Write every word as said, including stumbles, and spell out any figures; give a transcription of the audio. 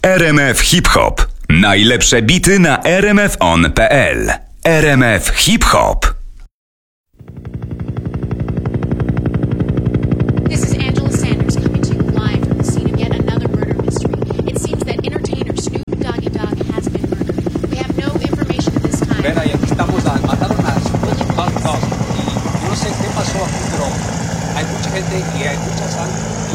R M F Hip Hop. Najlepsze bity na r m f on kropka p l. R M F Hip Hop. This is Angela Sanders coming to you live from the scene of yet another murder mystery. It seems that entertainer Snoop Doggy Dogg has been murdered. We have no information at this time. Espera, y aquí estamos, a- mataron a Snoop Dogg Dogg. Y yo no sé qué pasó aquí, pero hay mucha gente y hay mucha sangre.